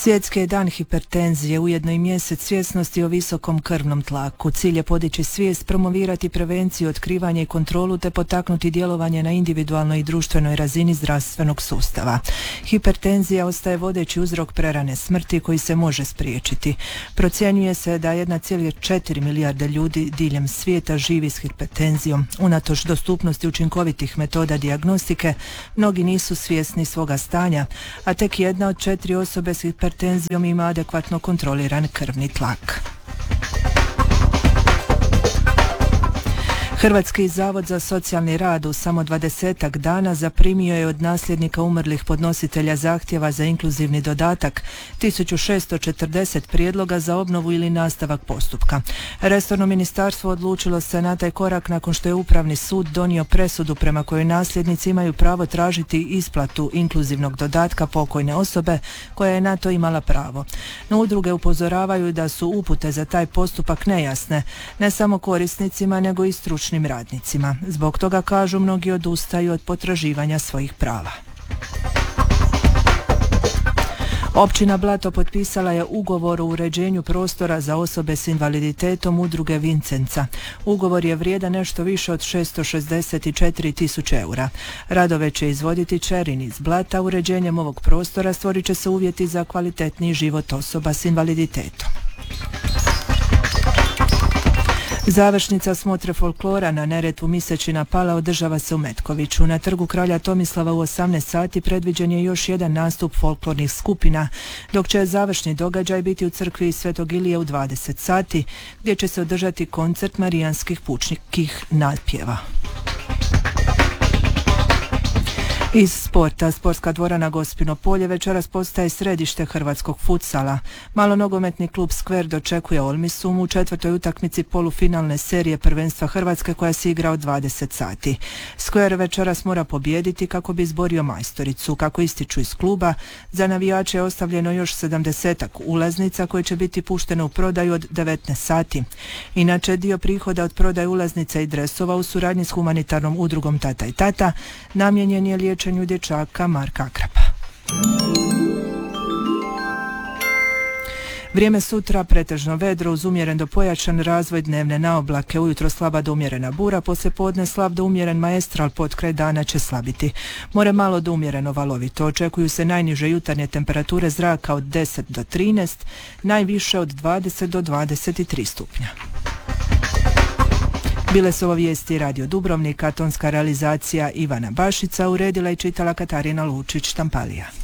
Svjetski je dan hipertenzije, ujedno i mjesec svjesnosti o visokom krvnom tlaku. Cilj je podići svijest, promovirati prevenciju, otkrivanje i kontrolu te potaknuti djelovanje na individualnoj i društvenoj razini zdravstvenog sustava. Hipertenzija ostaje vodeći uzrok prerane smrti koji se može spriječiti. Procjenjuje se da 1,4 milijarde ljudi diljem svijeta živi s hipertenzijom. Unatoč dostupnosti učinkovitih metoda dijagnostike, mnogi nisu svjesni svoga stanja, a tek 1 od 4 osobe s hipertenzijom ima adekvatno kontroliran krvni tlak. Hrvatski zavod za socijalni rad u samo 20-ak dana zaprimio je od nasljednika umrlih podnositelja zahtjeva za inkluzivni dodatak 1640 prijedloga za obnovu ili nastavak postupka. Resorno ministarstvo odlučilo se na taj korak nakon što je Upravni sud donio presudu prema kojoj nasljednici imaju pravo tražiti isplatu inkluzivnog dodatka pokojne osobe koja je na to imala pravo. No udruge upozoravaju da su upute za taj postupak nejasne, ne samo korisnicima nego i stručnim radnicima. Zbog toga, kažu, mnogi odustaju od potraživanja svojih prava. Općina Blato potpisala je ugovor o uređenju prostora za osobe s invaliditetom udruge Vincenca. Ugovor je vrijedan nešto više od 664.000 eura. Radove će izvoditi Čerin iz Blata. Uređenjem ovog prostora stvorit će se uvjeti za kvalitetniji život osoba s invaliditetom. Završnica smotre folklora na Neretvu Misečina Pala održava se u Metkoviću. Na trgu kralja Tomislava u 18 sati predviđen je još jedan nastup folklornih skupina, dok će završni događaj biti u crkvi Svetog Ilije u 20 sati, gdje će se održati koncert marijanskih pučnikih napjeva. Iz sporta, sportska dvorana Gospino polje večeras postaje središte hrvatskog futsala. Malonogometni klub Skver dočekuje Olmisum u 4. utakmici polufinalne serije prvenstva Hrvatske koja se igra od 20 sati. Skver večeras mora pobijediti kako bi izborio majstoricu. Kako ističu iz kluba, za navijače je ostavljeno još 70 ulaznica koje će biti puštene u prodaju od 19 sati. Inače, dio prihoda od prodaje ulaznica i dresova u suradnji s humanitarnom udrugom Tata i Tata namijenjen je liječenju dječaka Marka Akrapa. Vrijeme sutra pretežno vedro uz umjeren do pojačan razvoj dnevne naoblake, ujutro slaba do umjerena bura, poslijepodne slab do umjeren maestral, potkraj dana će slabiti. More malo do umjereno valovito, očekuju se najniže jutarnje temperature zraka od 10 do 13, najviše od 20 do 23 stupnja. Bile su ovo vijesti Radio Dubrovnika, tonska realizacija Ivana Bašica, uredila i čitala Katarina Lučić-Štampalija.